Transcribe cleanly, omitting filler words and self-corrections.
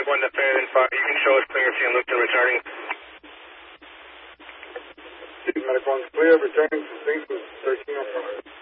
1 to Fan and 5. You can show us clear if you looked and returning. Medical 1's clear, returning to St. 1305.